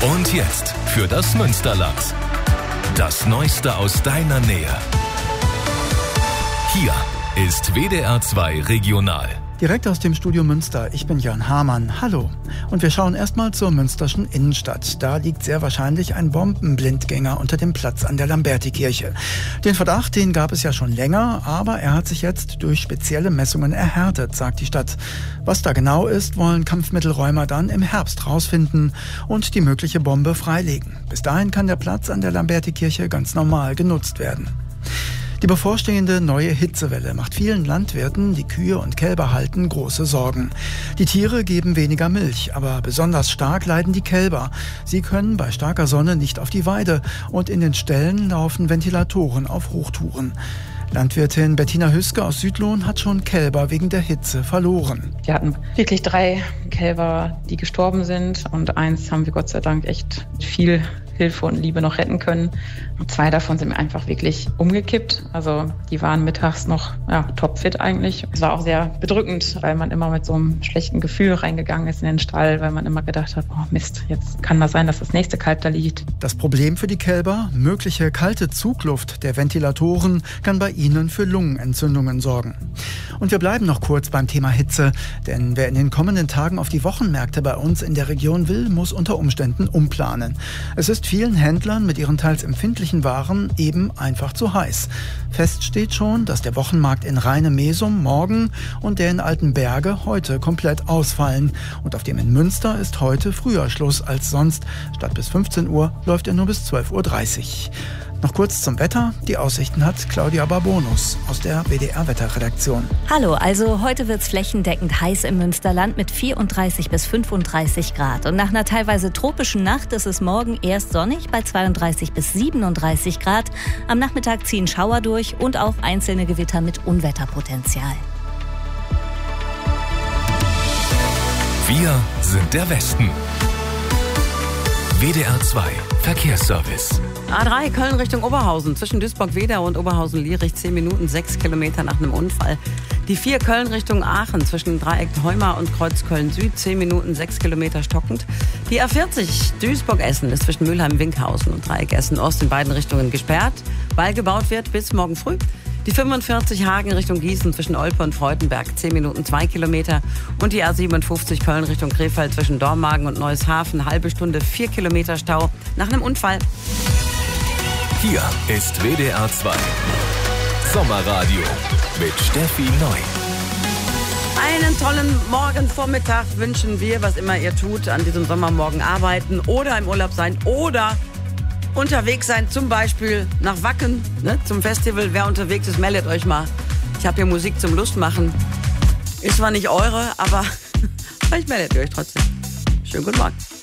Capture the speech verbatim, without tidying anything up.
Und jetzt für das Münsterland. Das Neueste aus deiner Nähe. Hier ist W D R zwei Regional. Direkt aus dem Studio Münster, ich bin Jörn Hamann. Hallo. Und wir schauen erstmal zur münsterschen Innenstadt. Da liegt sehr wahrscheinlich ein Bombenblindgänger unter dem Platz an der Lambertikirche. Den Verdacht, den gab es ja schon länger, aber er hat sich jetzt durch spezielle Messungen erhärtet, sagt die Stadt. Was da genau ist, wollen Kampfmittelräumer dann im Herbst rausfinden und die mögliche Bombe freilegen. Bis dahin kann der Platz an der Lambertikirche ganz normal genutzt werden. Die bevorstehende neue Hitzewelle macht vielen Landwirten, die Kühe und Kälber halten, große Sorgen. Die Tiere geben weniger Milch, aber besonders stark leiden die Kälber. Sie können bei starker Sonne nicht auf die Weide und in den Ställen laufen Ventilatoren auf Hochtouren. Landwirtin Bettina Hüske aus Südlohn hat schon Kälber wegen der Hitze verloren. Wir hatten wirklich drei Kälber, die gestorben sind, und eins haben wir Gott sei Dank echt viel Hilfe und Liebe noch retten können. Und zwei davon sind einfach wirklich umgekippt. Also die waren mittags noch ja, topfit eigentlich. Es war auch sehr bedrückend, weil man immer mit so einem schlechten Gefühl reingegangen ist in den Stall, weil man immer gedacht hat, oh Mist, jetzt kann das sein, dass das nächste Kalb da liegt. Das Problem für die Kälber: mögliche kalte Zugluft der Ventilatoren kann bei ihnen für Lungenentzündungen sorgen. Und wir bleiben noch kurz beim Thema Hitze, denn wer in den kommenden Tagen auf die Wochenmärkte bei uns in der Region will, muss unter Umständen umplanen. Es ist vielen Händlern mit ihren teils empfindlichen Waren eben einfach zu heiß. Fest steht schon, dass der Wochenmarkt in Rheine-Mesum morgen und der in Altenberge heute komplett ausfallen. Und auf dem in Münster ist heute früher Schluss als sonst. Statt bis fünfzehn Uhr läuft er nur bis zwölf Uhr dreißig. Noch kurz zum Wetter. Die Aussichten hat Claudia Barbonus aus der W D R-Wetterredaktion. Hallo, also heute wird es flächendeckend heiß im Münsterland mit vierunddreißig bis fünfunddreißig Grad. Und nach einer teilweise tropischen Nacht ist es morgen erst sonnig bei zweiunddreißig bis siebenunddreißig Grad. Am Nachmittag ziehen Schauer durch und auch einzelne Gewitter mit Unwetterpotenzial. Wir sind der Westen. W D R zwei Verkehrsservice. A drei Köln Richtung Oberhausen, zwischen Duisburg-Wedau und Oberhausen-Lierich, zehn Minuten, sechs Kilometer nach einem Unfall. Die vier Köln Richtung Aachen, zwischen Dreieck Heumar und Kreuz Köln-Süd, zehn Minuten, sechs Kilometer stockend. Die A vierzig Duisburg-Essen ist zwischen Mülheim-Winkhausen und Dreieck Essen-Ost in beiden Richtungen gesperrt, weil gebaut wird bis morgen früh. Die fünfundvierzig Hagen Richtung Gießen zwischen Olpe und Freudenberg, zehn Minuten, zwei Kilometer. Und die A siebenundfünfzig Köln Richtung Krefeld zwischen Dormagen und Neueshafen, halbe Stunde, vier Kilometer Stau nach einem Unfall. Hier ist W D R zwei Sommerradio mit Steffi Neu. Einen tollen Morgenvormittag wünschen wir, was immer ihr tut, an diesem Sommermorgen arbeiten oder im Urlaub sein oder unterwegs sein, zum Beispiel nach Wacken, ne, zum Festival. Wer unterwegs ist, meldet euch mal. Ich habe hier Musik zum Lustmachen. Ist zwar nicht eure, aber vielleicht meldet ihr euch trotzdem. Schönen guten Morgen.